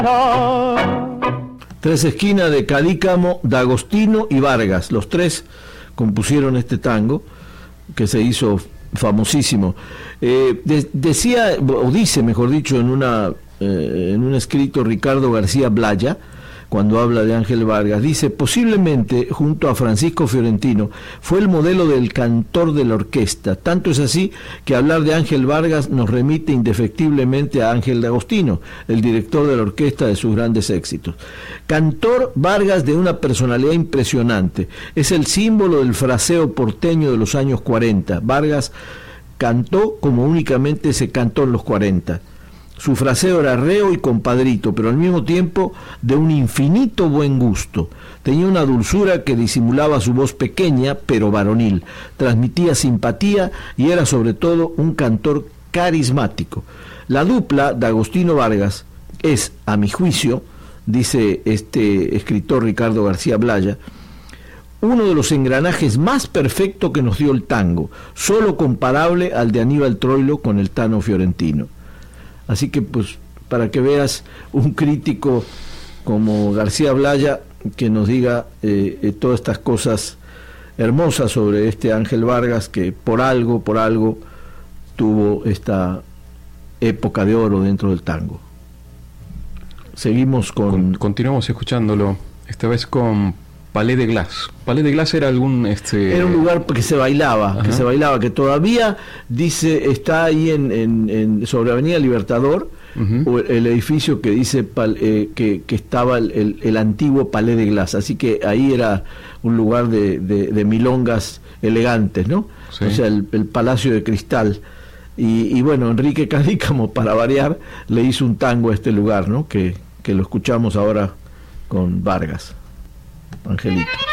Tres esquinas de Cadícamo, D'Agostino y Vargas. Los tres compusieron este tango que se hizo famosísimo. Decía, o dice, mejor dicho, en un escrito Ricardo García Blaya, cuando habla de Ángel Vargas, dice: posiblemente junto a Francisco Fiorentino fue el modelo del cantor de la orquesta. Tanto es así que hablar de Ángel Vargas nos remite indefectiblemente a Ángel D'Agostino, el director de la orquesta de sus grandes éxitos. Cantor Vargas de una personalidad impresionante, es el símbolo del fraseo porteño de los años 40. Vargas cantó como únicamente se cantó en los 40. Su fraseo era reo y compadrito, pero al mismo tiempo de un infinito buen gusto. Tenía una dulzura que disimulaba su voz pequeña, pero varonil. Transmitía simpatía y era sobre todo un cantor carismático. La dupla D'Agostino Vargas es, a mi juicio, dice este escritor Ricardo García Blaya, uno de los engranajes más perfectos que nos dio el tango, solo comparable al de Aníbal Troilo con el Tano Fiorentino. Así que, pues, para que veas un crítico como García Blaya que nos diga todas estas cosas hermosas sobre este Ángel Vargas, que por algo tuvo esta época de oro dentro del tango. Seguimos Continuamos escuchándolo, esta vez con Palais de Glace. Palais de Glace era era un lugar que se bailaba, que todavía, dice, está ahí sobre Avenida Libertador, el edificio que dice que estaba el antiguo Palais de Glace, así que ahí era un lugar de milongas elegantes, ¿no? Sí. O sea, el Palacio de Cristal. Y bueno, Enrique Cadícamo, para variar, le hizo un tango a este lugar, ¿no? Que lo escuchamos ahora con Vargas. Angelito.